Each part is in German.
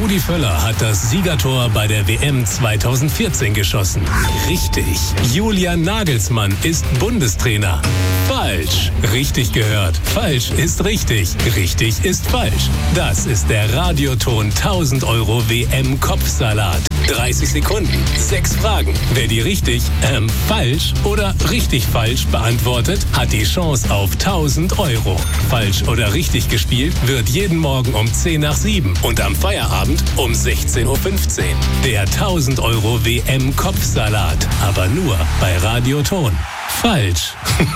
Rudi Völler hat das Siegertor bei der WM 2014 geschossen. Richtig. Julian Nagelsmann ist Bundestrainer. Falsch. Richtig gehört. Falsch ist richtig. Richtig ist falsch. Das ist der Radioton 1000 € WM-Kopfsalat. 30 Sekunden, 6 Fragen. Wer die richtig, falsch oder richtig falsch beantwortet, hat die Chance auf 1000 €. Falsch oder richtig gespielt wird jeden Morgen um 10 nach 7 und am Feierabend um 16:15 Uhr. Der 1000 € WM-Kopfsalat. Aber nur bei Radioton. Falsch.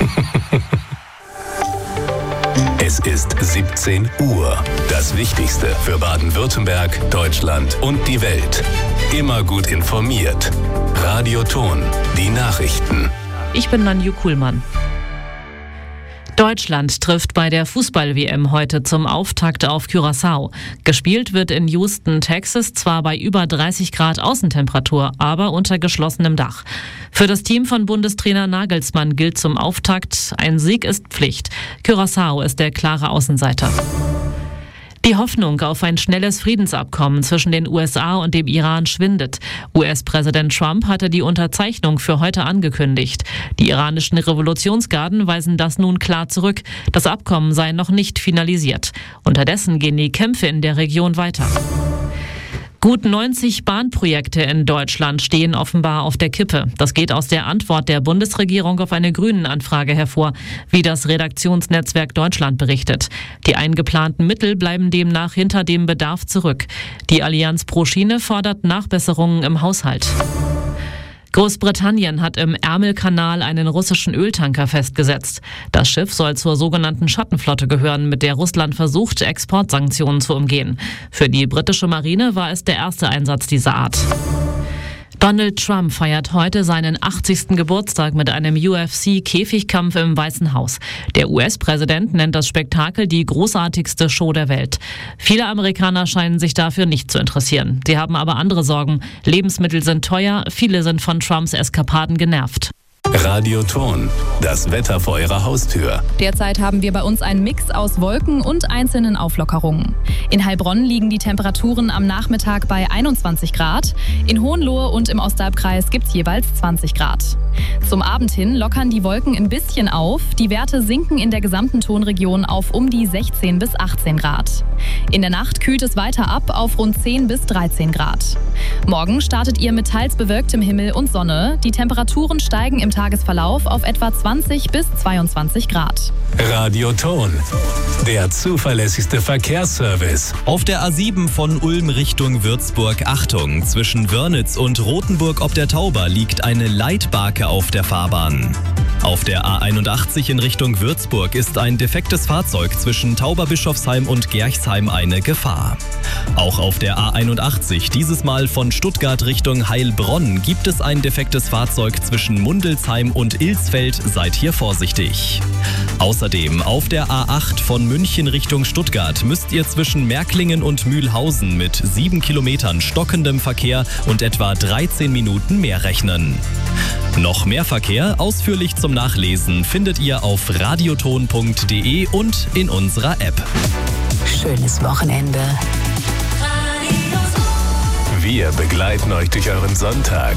Es ist 17 Uhr. Das Wichtigste für Baden-Württemberg, Deutschland und die Welt. Immer gut informiert. Radioton. Die Nachrichten. Ich bin Nanju Kuhlmann. Deutschland trifft bei der Fußball-WM heute zum Auftakt auf Curaçao. Gespielt wird in Houston, Texas, zwar bei über 30 Grad Außentemperatur, aber unter geschlossenem Dach. Für das Team von Bundestrainer Nagelsmann gilt zum Auftakt: ein Sieg ist Pflicht. Curaçao ist der klare Außenseiter. Die Hoffnung auf ein schnelles Friedensabkommen zwischen den USA und dem Iran schwindet. US-Präsident Trump hatte die Unterzeichnung für heute angekündigt. Die iranischen Revolutionsgarden weisen das nun klar zurück. Das Abkommen sei noch nicht finalisiert. Unterdessen gehen die Kämpfe in der Region weiter. Gut 90 Bahnprojekte in Deutschland stehen offenbar auf der Kippe. Das geht aus der Antwort der Bundesregierung auf eine Grünen-Anfrage hervor, wie das Redaktionsnetzwerk Deutschland berichtet. Die eingeplanten Mittel bleiben demnach hinter dem Bedarf zurück. Die Allianz pro Schiene fordert Nachbesserungen im Haushalt. Großbritannien hat im Ärmelkanal einen russischen Öltanker festgesetzt. Das Schiff soll zur sogenannten Schattenflotte gehören, mit der Russland versucht, Exportsanktionen zu umgehen. Für die britische Marine war es der erste Einsatz dieser Art. Donald Trump feiert heute seinen 80. Geburtstag mit einem UFC-Käfigkampf im Weißen Haus. Der US-Präsident nennt das Spektakel die großartigste Show der Welt. Viele Amerikaner scheinen sich dafür nicht zu interessieren. Sie haben aber andere Sorgen. Lebensmittel sind teuer, viele sind von Trumps Eskapaden genervt. Radioton. Das Wetter vor Ihrer Haustür. Derzeit haben wir bei uns einen Mix aus Wolken und einzelnen Auflockerungen. In Heilbronn liegen die Temperaturen am Nachmittag bei 21 Grad. In Hohenlohe und im Ostalbkreis gibt es jeweils 20 Grad. Zum Abend hin lockern die Wolken ein bisschen auf. Die Werte sinken in der gesamten Tonregion auf um die 16 bis 18 Grad. In der Nacht kühlt es weiter ab auf rund 10 bis 13 Grad. Morgen startet ihr mit teils bewölktem Himmel und Sonne. Die Temperaturen steigen im Tagesverlauf auf etwa 20 bis 22 Grad. Radioton. Der zuverlässigste Verkehrsservice. Auf der A7 von Ulm Richtung Würzburg, Achtung, zwischen Wörnitz und Rothenburg ob der Tauber liegt eine Leitbarke auf der Fahrbahn. Auf der A81 in Richtung Würzburg ist ein defektes Fahrzeug zwischen Tauberbischofsheim und Gerchsheim eine Gefahr. Auch auf der A81, dieses Mal von Stuttgart Richtung Heilbronn, gibt es ein defektes Fahrzeug zwischen Mundelsheim und Ilsfeld, seid hier vorsichtig. Außerdem auf der A8 von München Richtung Stuttgart müsst ihr zwischen Märklingen und Mühlhausen mit 7 Kilometern stockendem Verkehr und etwa 13 Minuten mehr rechnen. Noch mehr Verkehr, ausführlich zum Nachlesen, findet ihr auf radioton.de und in unserer App. Schönes Wochenende. Wir begleiten euch durch euren Sonntag.